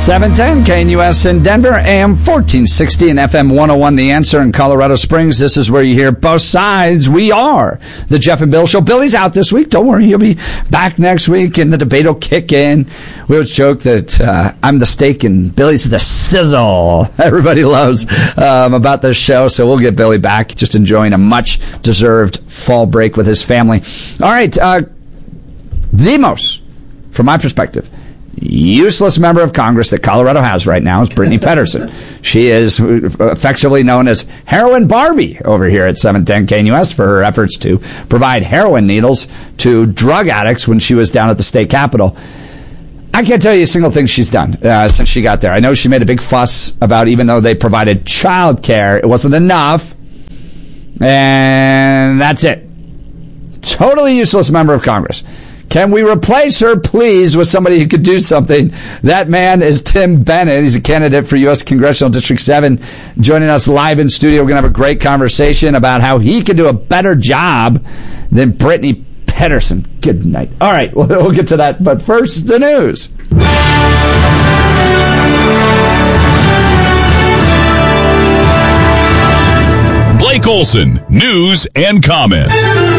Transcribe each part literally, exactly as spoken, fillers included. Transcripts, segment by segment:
seven ten K N U S in Denver, A M fourteen sixty and F M one oh one The Answer in Colorado Springs. This is where you hear both sides. We are the Jeff and Bill Show. Billy's out this week. Don't worry. He'll be back next week, and the debate will kick in. We always joke that uh, I'm the steak and Billy's the sizzle. Everybody loves um, about this show, so we'll get Billy back. Just enjoying a much-deserved fall break with his family. All right. Uh, the most, from my perspective, useless member of Congress that Colorado has right now is Brittany Pedersen. She is affectionately known as Heroin Barbie over here at seven ten K N U S for her efforts to provide heroin needles to drug addicts when she was down at the state capitol. I can't tell you a single thing she's done uh, since she got there. I know she made a big fuss about, even though they provided child care, it wasn't enough. And that's it. Totally useless member of Congress. Can we replace her, please, with somebody who could do something? That man is Tim Bennett. He's a candidate for U S Congressional District seven, joining us live in studio. We're going to have a great conversation about how he can do a better job than Brittany Pedersen. Good night. All right, we'll, we'll get to that. But first, the news. Blake Olson, news and comment.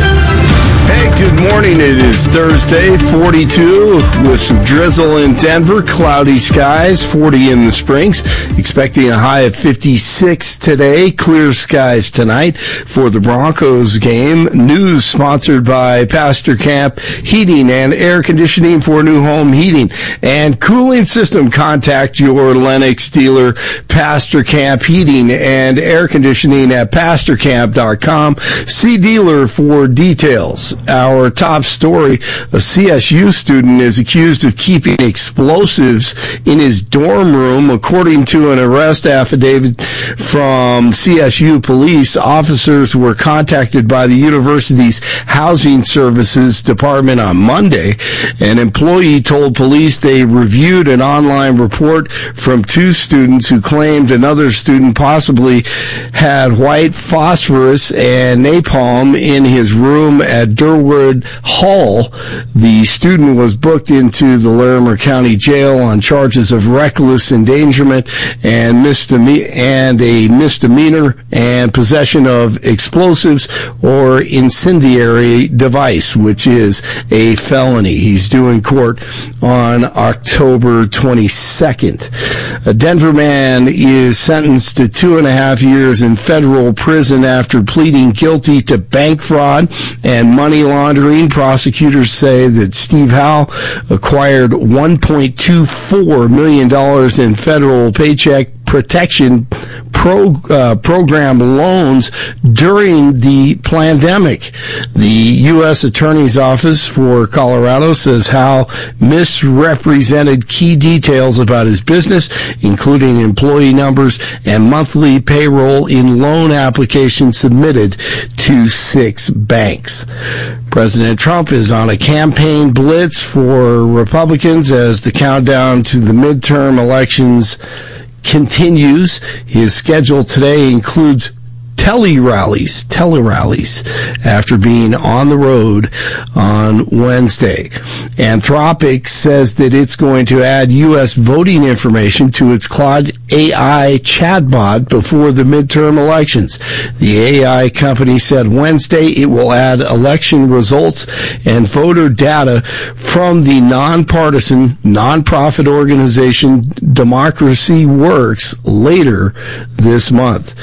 Hey, good morning. It is Thursday, forty-two with some drizzle in Denver, cloudy skies, forty in the Springs. Expecting a high of fifty-six today, clear skies tonight for the Broncos game. News sponsored by Pastor Camp Heating and Air Conditioning for new home heating and cooling system. Contact your Lennox dealer, Pastor Camp Heating and Air Conditioning at pastor camp dot com. See dealer for details. Our top story, a C S U student is accused of keeping explosives in his dorm room. According to an arrest affidavit from C S U police, officers were contacted by the university's Housing Services Department on Monday. An employee told police they reviewed an online report from two students who claimed another student possibly had white phosphorus and napalm in his room at Durwood Hall. The student was booked into the Larimer County Jail on charges of reckless endangerment and misdeme- and a misdemeanor and possession of explosives or incendiary device, which is a felony. He's due in court on October twenty-second. A Denver man is sentenced to two and a half years in federal prison after pleading guilty to bank fraud and money laundering. Prosecutors say that Steve Howe acquired one point two four million dollars in federal Paycheck Protection pro, uh, program loans during the pandemic. The U S Attorney's Office for Colorado says Howe misrepresented key details about his business, including employee numbers and monthly payroll in loan applications submitted to six banks. President Trump is on a campaign blitz for Republicans as the countdown to the midterm elections continues. His schedule today includes tele-rallies, tele-rallies after being on the road on Wednesday. Anthropic says that it's going to add U S voting information to its Claude A I chatbot before the midterm elections. The A I company said Wednesday it will add election results and voter data from the nonpartisan nonprofit organization Democracy Works later this month.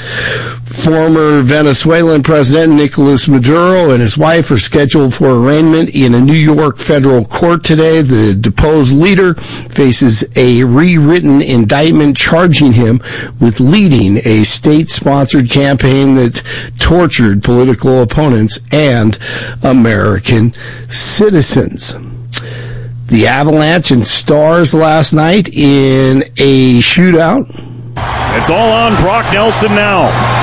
Former Venezuelan President Nicolas Maduro and his wife are scheduled for arraignment in a New York federal court today. The deposed leader faces a rewritten indictment charging him with leading a state-sponsored campaign that tortured political opponents and American citizens. The Avalanche and Stars last night in a shootout. It's all on Brock Nelson now.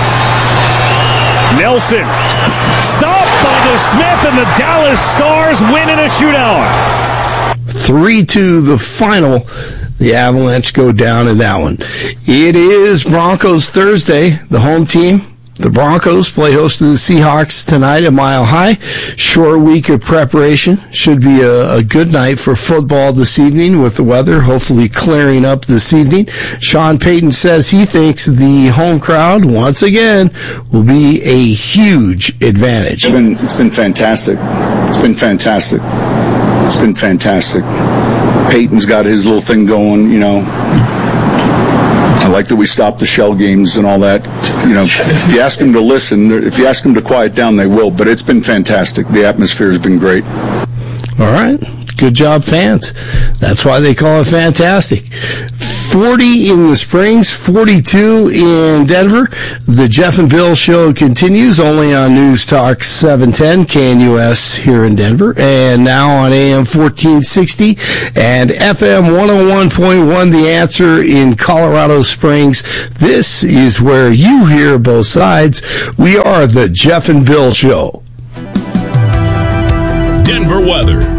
Nelson stopped by DeSmith, and the Dallas Stars win in a shootout. three two the final. The Avalanche go down in that one. It is Broncos Thursday. The home team The Broncos play host to the Seahawks tonight at Mile High. Short week of preparation. Should be a, a good night for football this evening with the weather hopefully clearing up this evening. Sean Payton says he thinks the home crowd, once again, will be a huge advantage. It's been, it's been fantastic. It's been fantastic. It's been fantastic. Peyton's got his little thing going, you know. I like that we stopped the shell games and all that. You know, if you ask them to listen, if you ask them to quiet down, they will. But it's been fantastic. The atmosphere has been great. All right. Good job, fans. That's why they call it fantastic. forty in the Springs, forty-two in Denver. The Jeff and Bill Show continues only on News Talk seven ten K N U S here in Denver, and now on A M fourteen sixty and F M one oh one point one The Answer in Colorado Springs. This is where you hear both sides. We are the Jeff and Bill Show. Denver weather.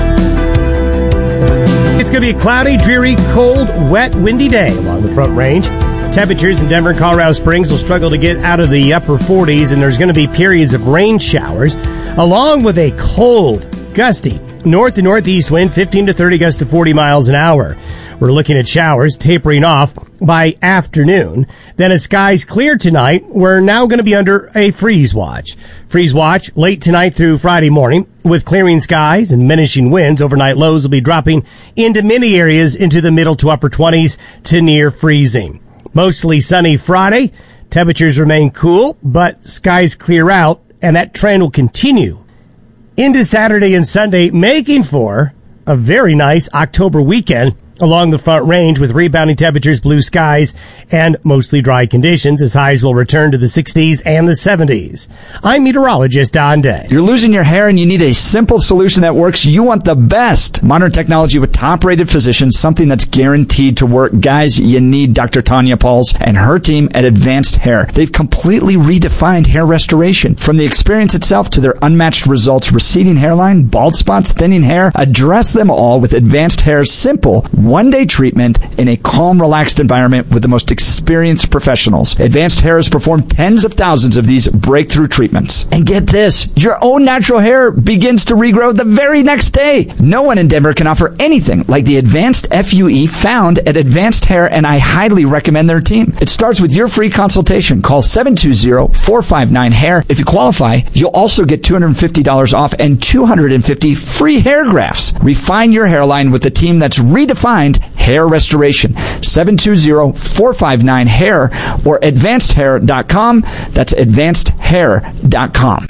It's going to be a cloudy, dreary, cold, wet, windy day along the Front Range. Temperatures in Denver and Colorado Springs will struggle to get out of the upper forties, and there's going to be periods of rain showers, along with a cold, gusty north to northeast wind, fifteen to thirty gusts to forty miles an hour. We're looking at showers tapering off by afternoon. Then as skies clear tonight, we're now going to be under a freeze watch. Freeze watch late tonight through Friday morning with clearing skies and diminishing winds. Overnight lows will be dropping into many areas into the middle to upper twenties to near freezing. Mostly sunny Friday. Temperatures remain cool, but skies clear out, and that trend will continue into Saturday and Sunday, making for a very nice October weekend along the Front Range with rebounding temperatures, blue skies, and mostly dry conditions as highs will return to the sixties and the seventies. I'm meteorologist Don Day. You're losing your hair and you need a simple solution that works. You want the best. Modern technology with top-rated physicians, something that's guaranteed to work. Guys, you need Doctor Tanya Pauls and her team at Advanced Hair. They've completely redefined hair restoration. From the experience itself to their unmatched results, receding hairline, bald spots, thinning hair, address them all with Advanced Hair's simple one-day treatment in a calm, relaxed environment with the most experienced professionals. Advanced Hair has performed tens of thousands of these breakthrough treatments. And get this, your own natural hair begins to regrow the very next day. No one in Denver can offer anything like the Advanced F U E found at Advanced Hair, and I highly recommend their team. It starts with your free consultation. Call seven two zero, four five nine, hair. If you qualify, you'll also get two hundred fifty dollars off and two hundred fifty free hair grafts. Refine your hairline with the team that's redefined hair restoration. seven two zero, four five nine, hair or advanced hair dot com. That's advanced hair dot com.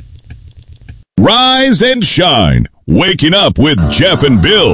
Rise and shine. Waking up with Jeff and Bill.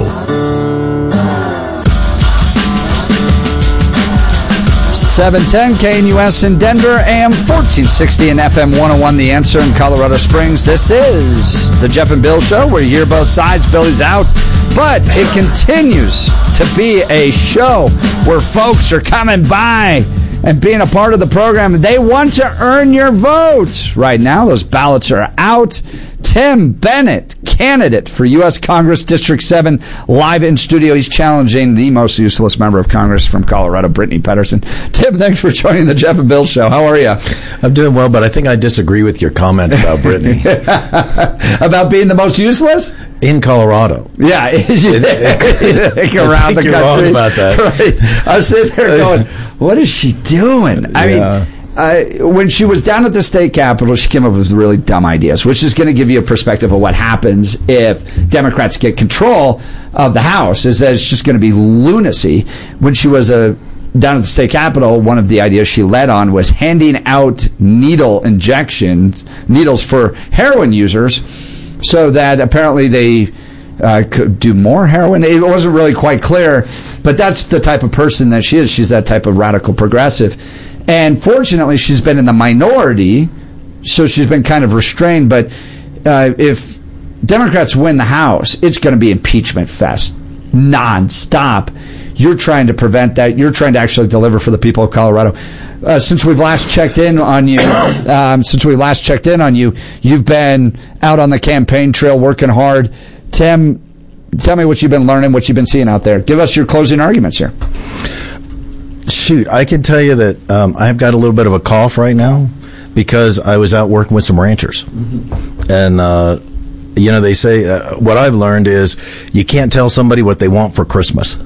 seven ten K N U S in Denver, A M fourteen sixty and F M one oh one The Answer in Colorado Springs. This is the Jeff and Bill Show where you hear both sides. Billy's out, but it continues to be a show where folks are coming by and being a part of the program. They want to earn your vote. Right now, those ballots are out. Tim Bennett, candidate for U S Congress District seven, live in studio. He's challenging the most useless member of Congress from Colorado, Brittany Pedersen. Tim, thanks for joining the Jeff and Bill Show. How are you? I'm doing well, but I think I disagree with your comment about Brittany. About being the most useless? In Colorado. Yeah. it, it, it, around I think the you're country. wrong about that. Right. I was sitting there going, what is she doing? I yeah. mean... Uh, when she was down at the state capitol, she came up with really dumb ideas, which is going to give you a perspective of what happens if Democrats get control of the House, is that it's just going to be lunacy. When she was uh, down at the state capitol, one of the ideas she led on was handing out needle injections, needles for heroin users, so that apparently they uh, could do more heroin. It wasn't really quite clear, but that's the type of person that she is. She's that type of radical progressive. And fortunately, she's been in the minority, so she's been kind of restrained. But uh, if Democrats win the House, it's going to be impeachment fest, nonstop. You're trying to prevent that. You're trying to actually deliver for the people of Colorado. Uh, since we've last checked in on you, um, since we last checked in on you, you've been out on the campaign trail working hard. Tim, tell me what you've been learning, what you've been seeing out there. Give us your closing arguments here. Shoot, I can tell you that um, I've got a little bit of a cough right now. because I was out working with some ranchers. Mm-hmm. And, uh, you know, they say, uh, what I've learned is you can't tell somebody what they want for Christmas.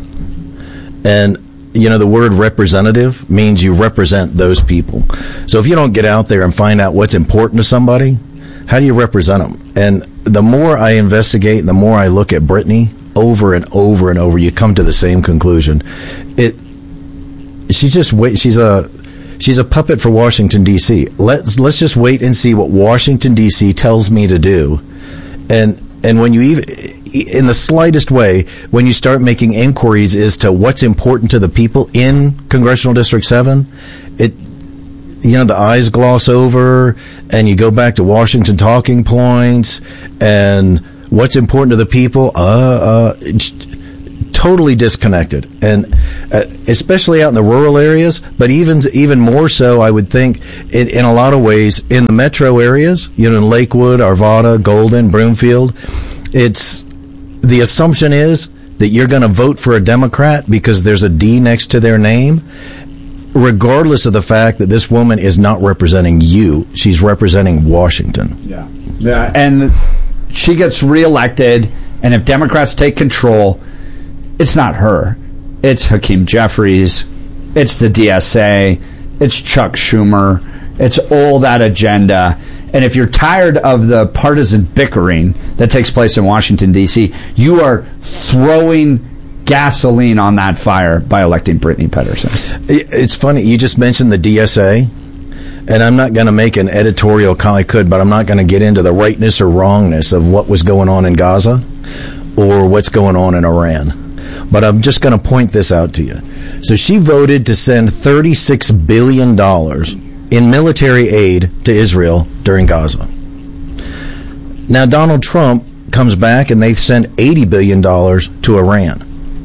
And, you know, the word representative means you represent those people. So if you don't get out there and find out what's important to somebody, how do you represent them? And the more I investigate, the more I look at Brittany over and over and over, you come to the same conclusion. It, she's just wait. She's a, she's a puppet for Washington, D C. Let's, let's just wait and see what Washington, D C tells me to do. And, and when you even, in the slightest way, when you start making inquiries as to what's important to the people in Congressional District seven, it, you know, the eyes gloss over, and you go back to Washington talking points, and what's important to the people, uh, uh, it's totally disconnected. And uh, especially out in the rural areas, but even even more so, I would think, in, in a lot of ways, in the metro areas, you know, in Lakewood, Arvada, Golden, Broomfield, it's, the assumption is that you're going to vote for a Democrat because there's a D next to their name, regardless of the fact that this woman is not representing you. She's representing Washington. Yeah. Yeah. And she gets reelected, and if Democrats take control, it's not her. It's Hakeem Jeffries. It's the D S A. It's Chuck Schumer. It's all that agenda. And if you're tired of the partisan bickering that takes place in Washington, D C, you are throwing gasoline on that fire by electing Brittany Pettersen. It's funny. You just mentioned the D S A, and I'm not going to make an editorial call. I could, but I'm not going to get into the rightness or wrongness of what was going on in Gaza or what's going on in Iran. But I'm just going to point this out to you. So she voted to send thirty-six billion dollars in military aid to Israel during Gaza. Now, Donald Trump comes back and they send eighty billion dollars to Iran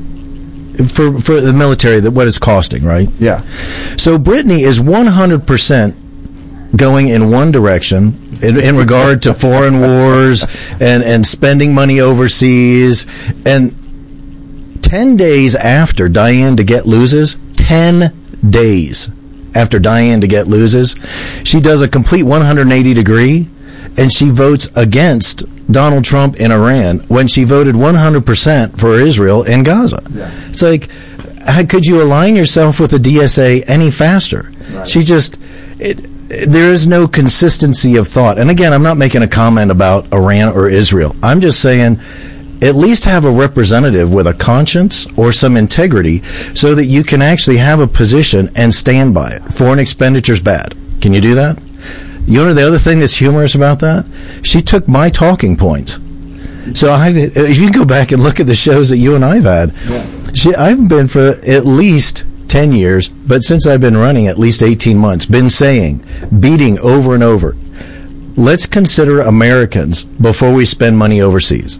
for for the military, that what it's costing, right? Yeah. So Brittany is one hundred percent going in one direction in, in regard to foreign wars and, and spending money overseas. And ten days after Diane DeGette loses, ten days after Diane DeGette loses, she does a complete one hundred eighty degree, and she votes against Donald Trump in Iran when she voted one hundred percent for Israel in Gaza. Yeah. It's like, how could you align yourself with the D S A any faster? Right. She just, it, there is no consistency of thought. And again, I'm not making a comment about Iran or Israel. I'm just saying, at least have a representative with a conscience or some integrity so that you can actually have a position and stand by it. Foreign expenditure's bad. Can you do that? You know the other thing that's humorous about that? She took my talking points. So I, if you go back and look at the shows that you and I've had, yeah. she, I've been for at least ten years, but since I've been running at least eighteen months, been saying, beating over and over, let's consider Americans before we spend money overseas.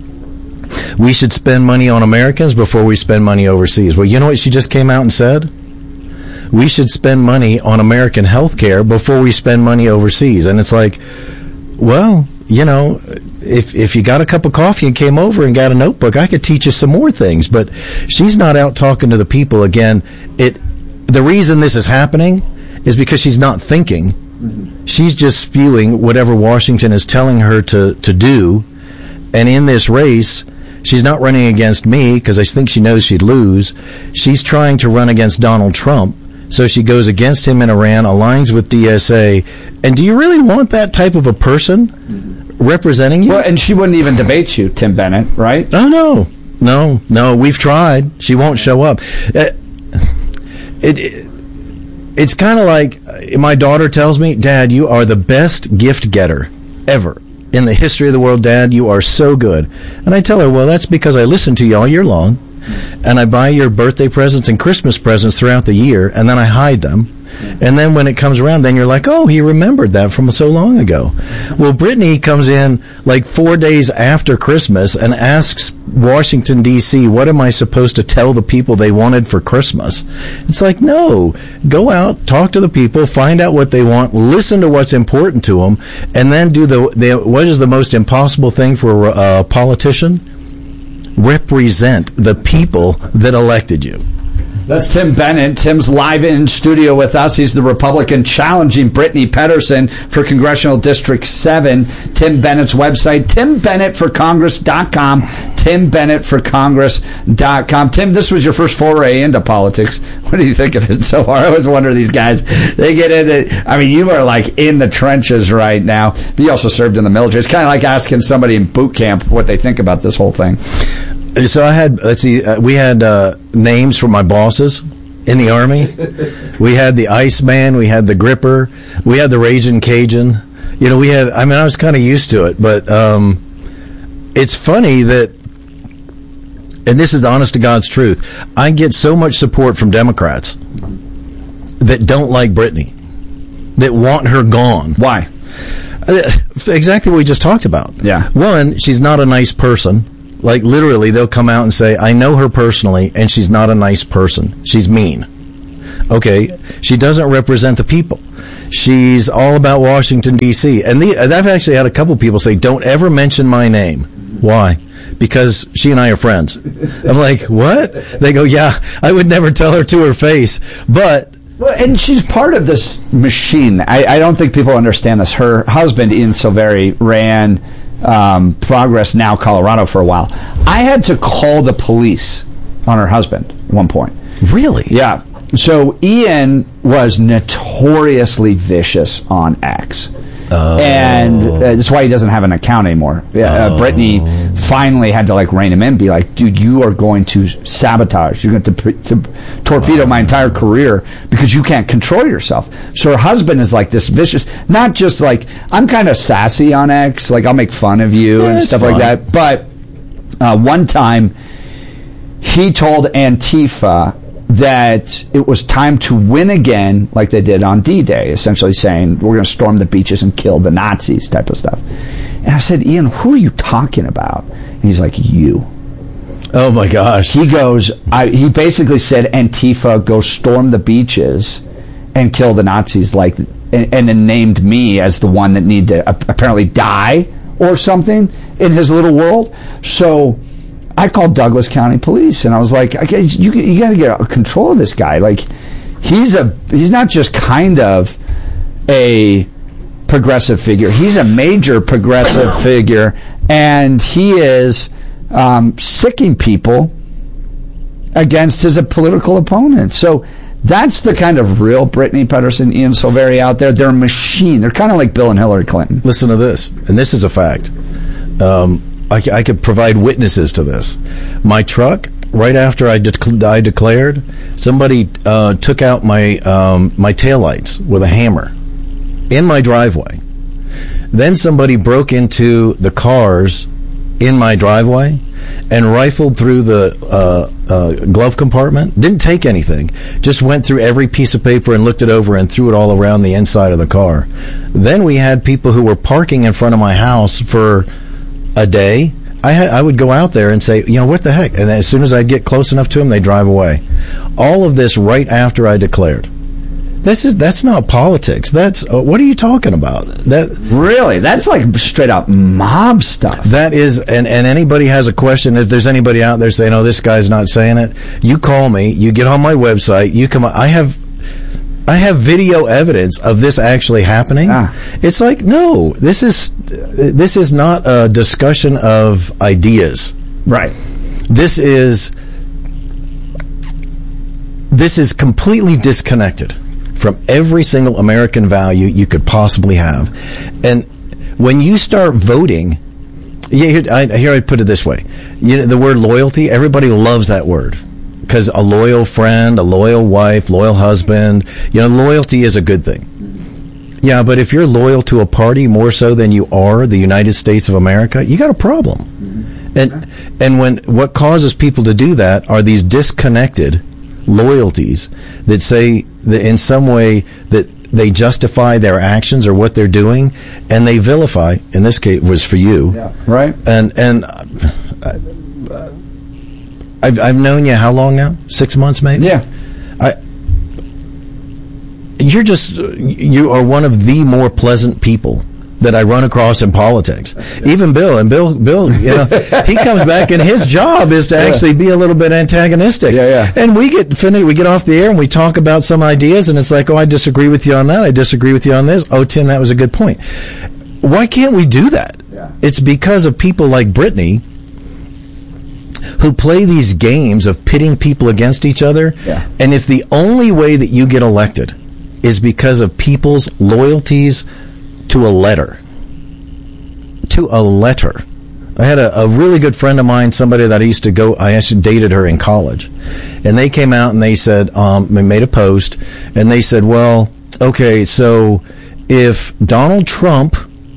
We should spend money on Americans before we spend money overseas. Well, you know what she just came out and said? We should spend money on American health care before we spend money overseas. And it's like, well, you know, if if you got a cup of coffee and came over and got a notebook, I could teach you some more things. But she's not out talking to the people. Again, it the reason this is happening is because she's not thinking. Mm-hmm. She's just spewing whatever Washington is telling her to, to do. And in this race, she's not running against me because I think she knows she'd lose. She's trying to run against Donald Trump. So she goes against him in Iran, aligns with D S A. And do you really want that type of a person representing you? Well, and she wouldn't even debate you, Tim Bennett, right? Oh, no. No, no, we've tried. She won't show up. Uh, it, it It's kind of like my daughter tells me, Dad, you are the best gift getter ever. In the history of the world, Dad, you are so good. And I tell her, well, that's because I listen to you all year long, and I buy your birthday presents and Christmas presents throughout the year, and then I hide them. And then when it comes around, then you're like, oh, he remembered that from so long ago. Well, Brittany comes in like four days after Christmas and asks Washington, D C, what am I supposed to tell the people they wanted for Christmas? It's like, no, go out, talk to the people, find out what they want, listen to what's important to them, and then do the, the what is the most impossible thing for a, a politician? Represent the people that elected you. That's Tim Bennett. Tim's live in studio with us. He's the Republican challenging Brittany Pedersen for Congressional District seven. Tim Bennett's website, tim bennett for congress dot com. tim bennett for congress dot com. Tim, this was your first foray into politics. What do you think of it so far? I always wonder, these guys, they get into, I mean, you are like in the trenches right now. But you also served in the military. It's kind of like asking somebody in boot camp what they think about this whole thing. So I had, let's see, uh, we had uh, names for my bosses in the Army. We had the Iceman, we had the Gripper, we had the Raging Cajun. You know, we had, I mean, I was kind of used to it, but um, it's funny that, and this is the honest to God's truth, I get so much support from Democrats that don't like Brittany, that want her gone. Why? Uh, exactly what we just talked about. Yeah. One, she's not a nice person. Like, literally, they'll come out and say, I know her personally, and she's not a nice person. She's mean. Okay, she doesn't represent the people. She's all about Washington, D C And the, I've actually had a couple people say, don't ever mention my name. Why? Because she and I are friends. I'm like, what? They go, yeah, I would never tell her to her face. But... Well, and she's part of this machine. I, I don't think people understand this. Her husband, Ian Silveri, ran... Um, Progress Now Colorado for a while. I had to call the police on her husband at one point. Really? Yeah. So Ian was notoriously vicious on X. Oh. And uh, that's why he doesn't have an account anymore. Uh, oh. Brittany finally had to like rein him in, be like, dude, you are going to sabotage. You're going to, to torpedo my entire career because you can't control yourself. So her husband is like this vicious, not just like, I'm kind of sassy on X, like I'll make fun of you yeah, and stuff fun. like that. But uh, one time he told Antifa that it was time to win again, like they did on D-Day, essentially saying, we're going to storm the beaches and kill the Nazis type of stuff. And I said, Ian, who are you talking about? And he's like, you. Oh, my gosh. He goes, I, he basically said, Antifa, go storm the beaches and kill the Nazis, like, and, and then named me as the one that need to uh, apparently die or something in his little world. So... I called Douglas County Police, and I was like, okay, you, you got to get control of this guy. Like, he's a he's not just kind of a progressive figure. He's a major progressive figure, and he is um, sicking people against his political opponent. So that's the kind of real Brittany Pedersen, Ian Silveri out there. They're a machine. They're kind of like Bill and Hillary Clinton. Listen to this, and this is a fact. Um, I, I could provide witnesses to this. My truck, right after I, de- I declared, somebody uh, took out my um, my taillights with a hammer in my driveway. Then somebody broke into the cars in my driveway and rifled through the uh, uh, glove compartment. Didn't take anything. Just went through every piece of paper and looked it over and threw it all around the inside of the car. Then we had people who were parking in front of my house for a day. I had, I would go out there and say, you know, what the heck? And as soon as I'd get close enough to them, they'd drive away. All of this right after I declared. This is that's not politics. That's uh, what are you talking about? That really? That's like straight up mob stuff. That is, and, and anybody has a question. If there's anybody out there saying, "Oh, this guy's not saying it," you call me. You get on my website. You come. I have. I have video evidence of this actually happening. Ah. It's like, no, this is this is not a discussion of ideas. Right. This is this is completely disconnected from every single American value you could possibly have. And when you start voting, yeah, here I, here I put it this way. You know, the word loyalty, everybody loves that word. Because a loyal friend, a loyal wife, loyal husband, you know, loyalty is a good thing. Yeah, but if you're loyal to a party more so than you are the United States of America, you got a problem. And and when what causes people to do that are these disconnected loyalties that say that in some way that they justify their actions or what they're doing, and they vilify. In this case, was for you, yeah, right? And and. Uh, uh, I've I've known you how long now? Six months, maybe. Yeah. I. You're just you are one of the more pleasant people that I run across in politics. Even Bill, and Bill, Bill, you know, he comes back and his job is to yeah. actually be a little bit antagonistic. Yeah, yeah. And we get finished, we get off the air and we talk about some ideas and it's like, oh, I disagree with you on that. I disagree with you on this. Oh, Tim, that was a good point. Why can't we do that? Yeah. It's because of people like Brittany who play these games of pitting people against each other. Yeah. And if the only way that you get elected is because of people's loyalties to a letter, to a letter. I had a, a really good friend of mine, somebody that I used to go, I actually dated her in college. And they came out and they said, um, they made a post, and they said, well, okay, so if Donald Trump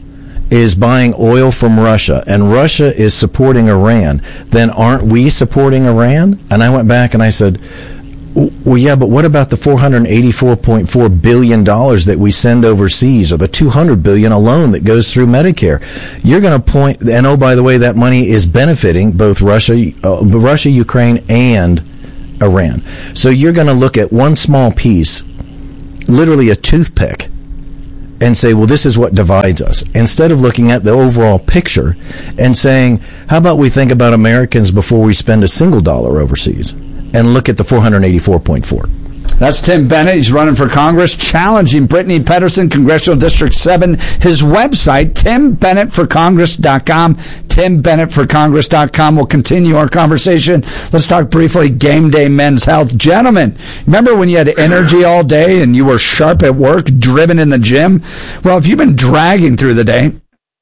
is buying oil from Russia and Russia is supporting Iran, then aren't we supporting Iran? And I went back and I said, well, yeah, but what about the four hundred eighty-four point four billion dollars that we send overseas, or the two hundred billion dollars alone that goes through Medicare? You're going to point, and oh, by the way, that money is benefiting both Russia, uh, Russia, Ukraine, and Iran. So you're going to look at one small piece, literally a toothpick, and say, well, this is what divides us, instead of looking at the overall picture and saying, how about we think about Americans before we spend a single dollar overseas? And look at the four hundred eighty-four point four. That's Tim Bennett. He's running for Congress, challenging Brittany Pedersen, Congressional District seven. His website, tim bennett for congress dot com. tim bennett for congress dot com. We'll continue our conversation. Let's talk briefly Game Day Men's Health. Gentlemen, remember when you had energy all day and you were sharp at work, driven in the gym? Well, if you've been dragging through the day,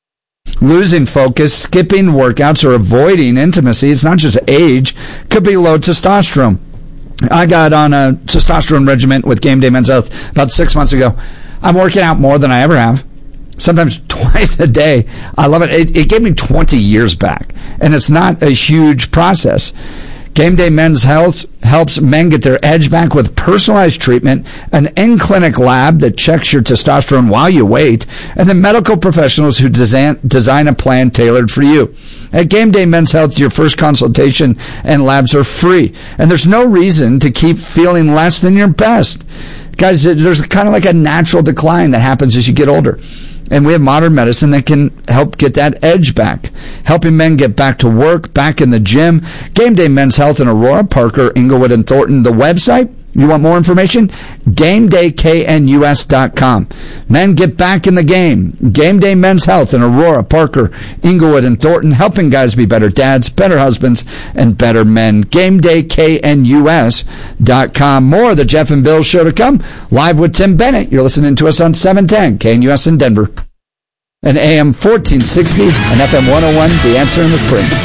losing focus, skipping workouts, or avoiding intimacy, it's not just age, could be low testosterone. I got on a testosterone regimen with Game Day Men's Health about six months ago. I'm working out more than I ever have, sometimes twice a day. I love it. It, it gave me twenty years back, and it's not a huge process. Game Day Men's Health helps men get their edge back with personalized treatment, an in-clinic lab that checks your testosterone while you wait, and then medical professionals who design, design a plan tailored for you. At Game Day Men's Health, your first consultation and labs are free, and there's no reason to keep feeling less than your best. Guys, there's kind of like a natural decline that happens as you get older. And we have modern medicine that can help get that edge back, helping men get back to work, back in the gym. Game Day Men's Health in Aurora, Parker, Inglewood, and Thornton. The website, you want more information? game day k n u s dot com. Men, get back in the game. Game Day Men's Health in Aurora, Parker, Inglewood, and Thornton, helping guys be better dads, better husbands, and better men. game day k n u s dot com. More of the Jeff and Bill Show to come. Live with Tim Bennett. You're listening to us on seven ten K N U S in Denver. And A M fourteen sixty and F M one oh one, The Answer in the Springs.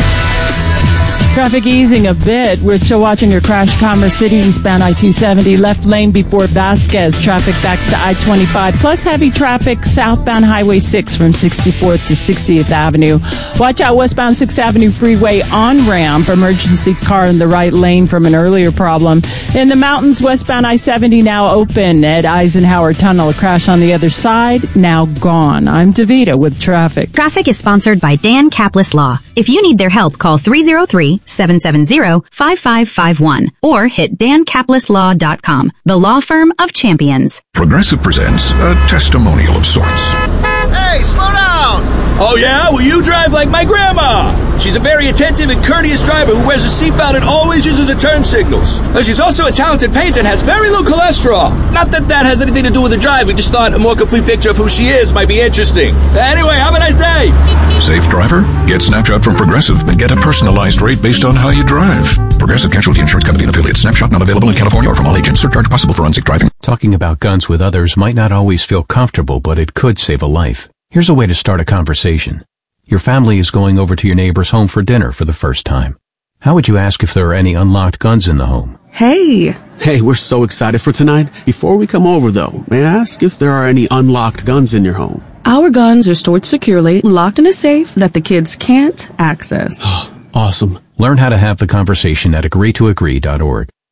Traffic easing a bit. We're still watching your crash. Commerce City, eastbound I two seventy, left lane before Vasquez. Traffic back to I twenty-five, plus heavy traffic southbound Highway six from sixty-fourth to sixtieth Avenue. Watch out westbound sixth Avenue Freeway on-ramp. Emergency car in the right lane from an earlier problem. In the mountains, westbound I seventy now open at Eisenhower Tunnel. A crash on the other side, now gone. I'm Davita with traffic. Traffic is sponsored by Dan Kaplis Law. If you need their help, call three oh three, seven seven zero, five five five one or hit dan kaplis law dot com, the law firm of champions. Progressive presents a testimonial of sorts. Hey, slow down! Oh, yeah? Well, you drive like my grandma. She's a very attentive and courteous driver who wears a seatbelt and always uses her turn signals. But she's also a talented painter and has very low cholesterol. Not that that has anything to do with the drive. We just thought a more complete picture of who she is might be interesting. Anyway, have a nice day. Safe driver? Get Snapshot from Progressive and get a personalized rate based on how you drive. Progressive Casualty Insurance Company and affiliates. Snapshot not available in California or from all agents. Surcharge possible for unsafe driving. Talking about guns with others might not always feel comfortable, but it could save a life. Here's a way to start a conversation. Your family is going over to your neighbor's home for dinner for the first time. How would you ask if there are any unlocked guns in the home? Hey! Hey, we're so excited for tonight. Before we come over, though, may I ask if there are any unlocked guns in your home? Our guns are stored securely, locked in a safe that the kids can't access. Awesome. Learn how to have the conversation at agree to agree dot org.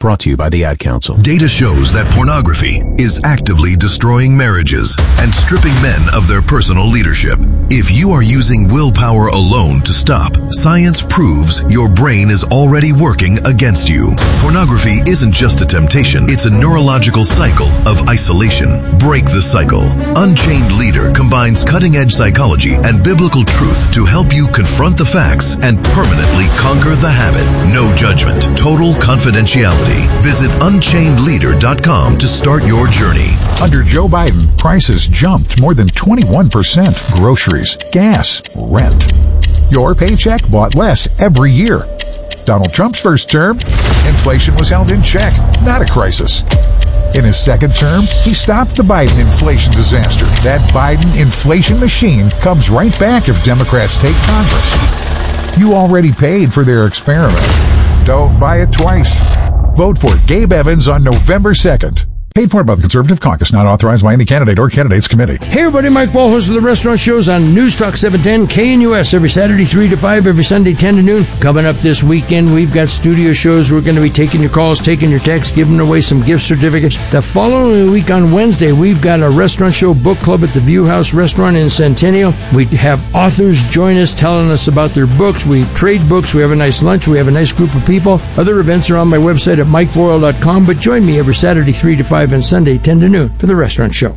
Brought to you by the Ad Council. Data shows that pornography is actively destroying marriages and stripping men of their personal leadership. If you are using willpower alone to stop, science proves your brain is already working against you. Pornography isn't just a temptation, it's a neurological cycle of isolation. Break the cycle. Unchained Leader combines cutting-edge psychology and biblical truth to help you confront the facts and permanently conquer the habit. No judgment, total confidentiality. Visit unchained leader dot com to start your journey. Under Joe Biden, prices jumped more than twenty-one percent. Groceries, gas, rent. Your paycheck bought less every year. Donald Trump's first term, inflation was held in check, not a crisis. In his second term, he stopped the Biden inflation disaster. That Biden inflation machine comes right back if Democrats take Congress. You already paid for their experiment. Don't buy it twice. Vote for Gabe Evans on November second. Paid for by the Conservative Caucus, not authorized by any candidate or candidates committee. Hey everybody, Mike Ball, host of the Restaurant Shows on News Talk seven ten K N U S every Saturday three to five, every Sunday ten to noon. Coming up this weekend, we've got studio shows. We're going to be taking your calls, taking your texts, giving away some gift certificates. The following week on Wednesday, we've got a Restaurant Show book club at the View House Restaurant in Centennial. We have authors join us telling us about their books. We trade books. We have a nice lunch. We have a nice group of people. Other events are on my website at mike boyle dot com, but join me every Saturday three to five and Sunday ten to noon for the Restaurant Show.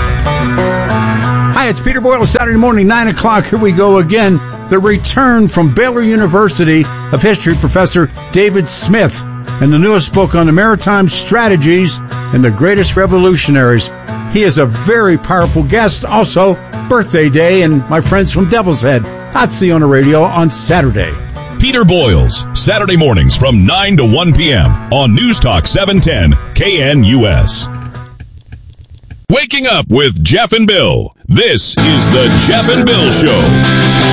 Hi, it's Peter Boyle. Saturday morning, nine o'clock. Here we go again. The return from Baylor University of history professor David Smith and the newest book on the maritime strategies and the greatest revolutionaries. He is a very powerful guest. Also, birthday day, and my friends from Devil's Head. I'll see you on the radio on Saturday. Peter Boyles, Saturday mornings from nine to one p.m. on News Talk seven ten K N U S. Waking up with Jeff and Bill. This is the Jeff and Bill Show.